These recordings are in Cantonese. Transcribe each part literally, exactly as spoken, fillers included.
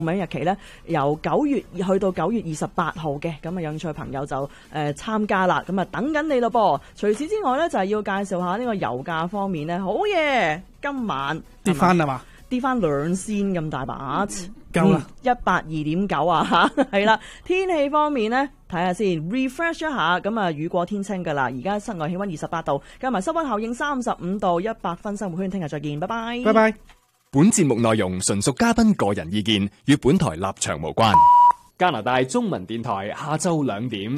名日期咧由九月去到九月二十八號嘅，咁啊有興趣朋友就誒、呃、參加啦，咁啊等緊你咯噃。除此之外咧就係、是、要介紹下呢個油價方面咧，好嘢，今晚跌翻啦嘛， 跌翻兩仙咁大把， 夠啦， 一百二點九啊嚇，係啦。天氣方面咧，睇下先 refresh 一下，咁啊雨過天晴噶啦，而家室外氣溫二十八度，加埋濕溫效應三十五度，一百分生活圈，聽日再見，拜拜， 拜拜。 本節目內容純屬嘉賓個人意見，與本台立場無關。加拿大中文電台下晝兩點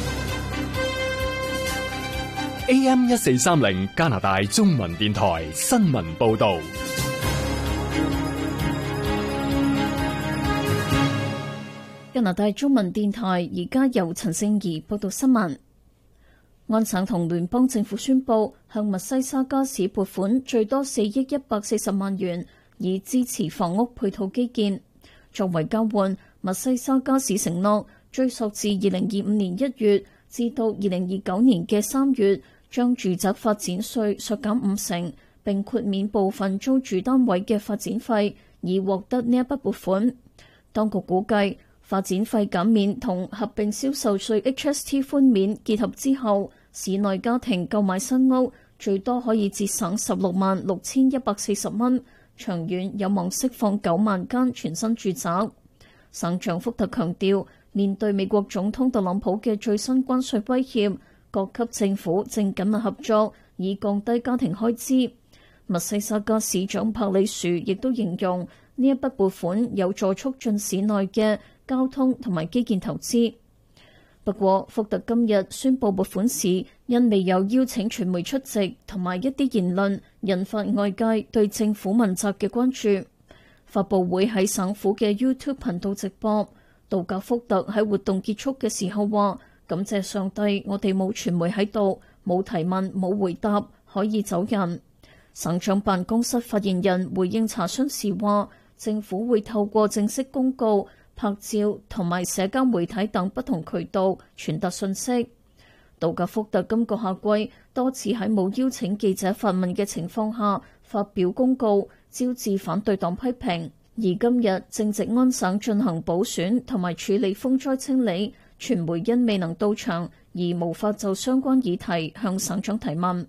A M 一四三零，加拿大中文電台新聞報道。 加拿大中文電台而家由陳聖儀報道新聞。安省同聯邦政府宣布向密西沙加市撥款最多四億一百四十萬元，以支持房屋配套基建。作為交換，密西沙加市承諾追溯至二零二五年一月至到二零二九年嘅三月，將住宅發展稅削減五成，並豁免部分租住單位嘅發展費，以獲得呢一筆撥款。當局估計，發展費減免同合併銷售稅 H S T 寬免結合之後，市內家庭購買新屋最多可以節省十六萬六千一百四十蚊，長遠有望釋放九萬間全新住宅。省長福特強調，面對美國總統特朗普嘅最新關稅威脅，各級政府正緊密合作，以降低家庭開支。密西沙加市長柏里樹亦都形容呢一筆撥款有助促進市內嘅交通同埋基建投資。不過，福特今日宣布撥款時，因未有邀請傳媒出席，同埋一啲言論引發外界對政府問責嘅關注。發佈會喺省府嘅 YouTube 頻道直播。杜格福特喺活動結束嘅時候話：感謝上帝，我哋冇傳媒喺度，冇提問，冇回答，可以走人。省長辦公室發言人回應查詢時話：政府會透過正式公告、拍照同埋社交媒體等不同渠道傳達信息。杜格福特今個夏季多次喺冇邀請記者發問嘅情況下發表公告，招致反對黨批評。而今日正值安省進行補選同埋處理風災清理，傳媒因未能到場而無法就相關議題向省長提問。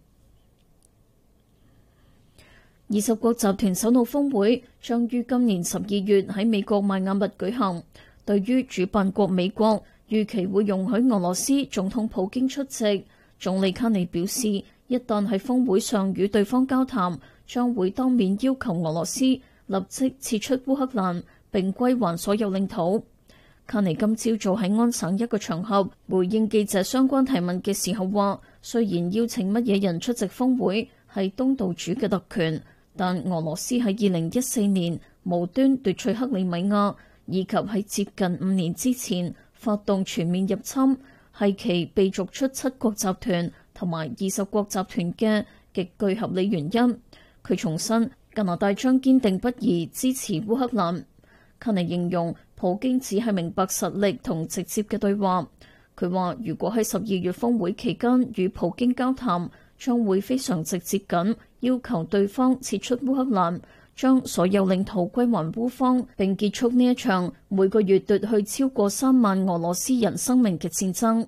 二十國集團首腦峰會將於今年十二月喺美國邁阿密舉行。對於主辦國美國預期會容許俄羅斯總統普京出席，總理卡尼表示，一旦喺峰會上與對方交談，將會當面要求俄羅斯立即撤出烏克蘭並歸還所有領土。卡尼今朝早喺安省一個場合回應記者相關提問嘅時候話，雖然邀請乜嘢人出席峰會係東道主嘅特權，但俄羅斯喺二零一四年無端奪取克里米亞，以及喺接近五年之前發動全面入侵，係其被逐出七國集團同埋二十國集團嘅極具合理原因。佢重申加拿大將堅定不移支持烏克蘭。卡尼形容普京只係明白實力同直接嘅對話。佢話如果喺十二月峰會期間與普京交談，將會非常直接咁要求對方撤出烏克蘭，將所有領土歸還烏方，並結束呢一場每個月奪去超過三萬俄羅斯人生命嘅戰爭。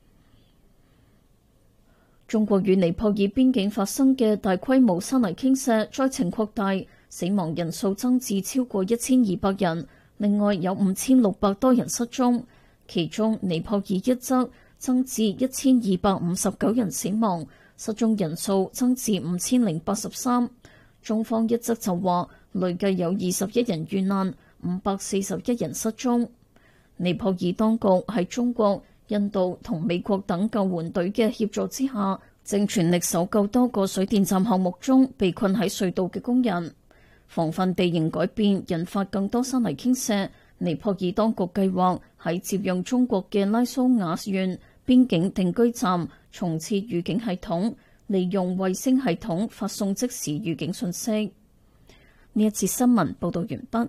中國與尼泊爾邊境發生嘅大規模山泥傾瀉災情擴大，死亡人數增至超過一千二百人，另外有五千六百多人失蹤，其中尼泊爾一則增至一千二百五十九人死亡，失蹤人數增至五千零八十三。中方一則就話累計有二十一人遇難，五百四十一人失蹤。尼泊爾當局喺中國、印度同美國等救援隊嘅協助之下，正全力搜救多個水電站項目中被困喺隧道嘅工人。防範地形改變引發更多山泥傾瀉，尼泊爾當局計劃喺接壤中國嘅拉蘇瓦縣邊境定居站重設預警系統，利用衛星系統發送即時預警信息。呢一節新聞報道完畢。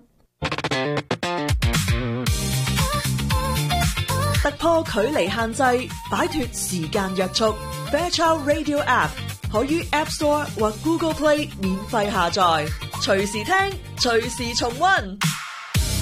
突破距離限制，擺脫時間約束。Fairchild Radio App 可於 App Store 或 Google Play 免費下載，隨時聽，隨時重溫。